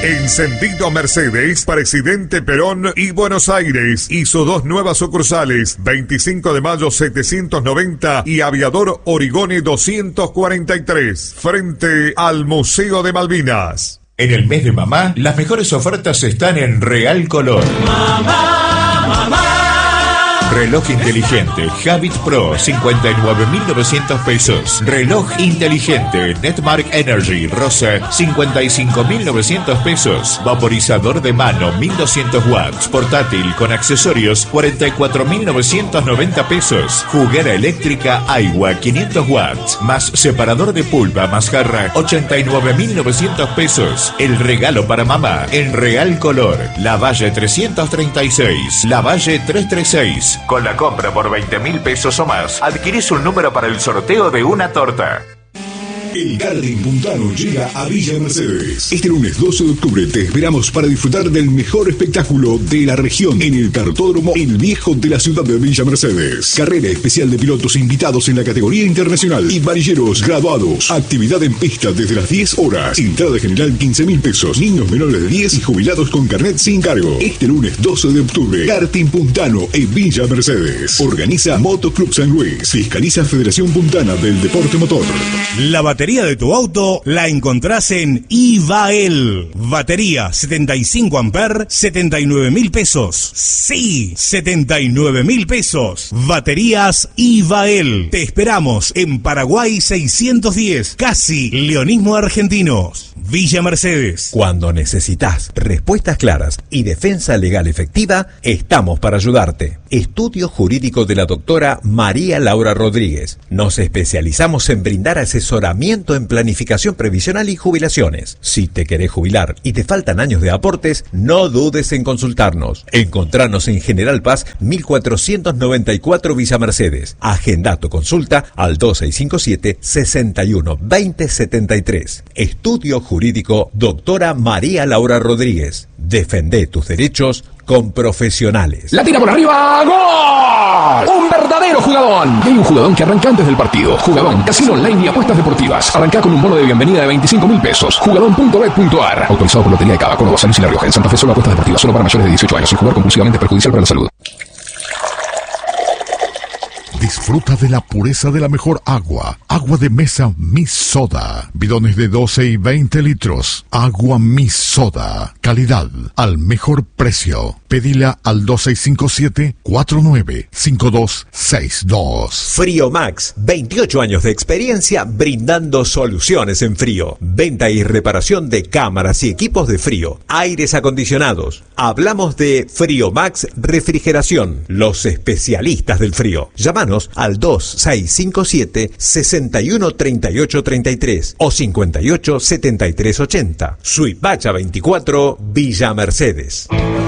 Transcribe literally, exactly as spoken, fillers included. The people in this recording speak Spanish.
Encendido Mercedes, Presidente Perón y Buenos Aires. Hizo dos nuevas sucursales, veinticinco de mayo setecientos noventa y Aviador Origone doscientos cuarenta y tres, frente al Museo de Malvinas. En el mes de mamá, las mejores ofertas están en Real Color. Mamá, mamá. Reloj inteligente Habit Pro, cincuenta y nueve mil novecientos pesos. Reloj inteligente Netmark Energy Rosa, cincuenta y cinco mil novecientos pesos. Vaporizador de mano, mil doscientos watts. Portátil con accesorios, cuarenta y cuatro mil novecientos noventa pesos. Juguera eléctrica Aiwa, quinientos watts. Más separador de pulpa más jarra, ochenta y nueve mil novecientos pesos. El regalo para mamá en Real Color. Lavalle trescientos treinta y seis. Lavalle trescientos treinta y seis. Con la compra por veinte mil pesos o más, adquirís un número para el sorteo de una torta. El karting puntano llega a Villa Mercedes. Este lunes doce de octubre te esperamos para disfrutar del mejor espectáculo de la región en el Kartódromo El Viejo de la ciudad de Villa Mercedes. Carrera especial de pilotos invitados en la categoría internacional y varilleros graduados. Actividad en pista desde las diez horas. Entrada general quince mil pesos. Niños menores de diez y jubilados con carnet sin cargo. Este lunes doce de octubre, karting puntano en Villa Mercedes. Organiza Motoclub San Luis. Fiscaliza Federación Puntana del Deporte Motor. La batería de tu auto la encontrás en Ivael. Batería setenta y cinco amperes, setenta y nueve mil pesos. Sí, setenta y nueve mil pesos. Baterías Ivael. Te esperamos en Paraguay seiscientos diez, casi Leonismo Argentinos. Villa Mercedes. Cuando necesitas respuestas claras y defensa legal efectiva, estamos para ayudarte. Estudio jurídico de la doctora María Laura Rodríguez. Nos especializamos en brindar asesoramiento en planificación previsional y jubilaciones. Si te querés jubilar y te faltan años de aportes, no dudes en consultarnos. Encontranos en General Paz mil cuatrocientos noventa y cuatro Villa Mercedes. Agenda tu consulta al dos seis cinco siete, seis uno dos cero siete tres. Estudio Jurídico doctora María Laura Rodríguez. Defende tus derechos con profesionales. ¡La tira por arriba! ¡Gol! ¡Un verdadero jugadón! Y hay un jugadón que arranca antes del partido. Jugadón, casino online y apuestas deportivas. Arranca con un bono de bienvenida de veinticinco mil pesos. Jugadón punto bet punto a r. Autorizado por Lotería de Cava, Córdoba, San Luis y La Rioja. En Santa Fe solo apuestas deportivas. Solo para mayores de dieciocho años. Sin jugar compulsivamente, perjudicial para la salud. Disfruta de la pureza de la mejor agua. Agua de mesa Mi Soda. Bidones de doce y veinte litros. Agua Mi Soda. Calidad al mejor precio. Pedila al dos seis cinco siete, cuatro nueve cinco dos seis dos. Frío Max, veintiocho años de experiencia brindando soluciones en frío. Venta y reparación de cámaras y equipos de frío. Aires acondicionados. Hablamos de Frío Max Refrigeración. Los especialistas del frío. Llámanos al dos seis cinco siete, seis uno tres ocho tres tres o cincuenta y ocho setenta y tres ochenta. Suipacha veinticuatro, Villa Mercedes.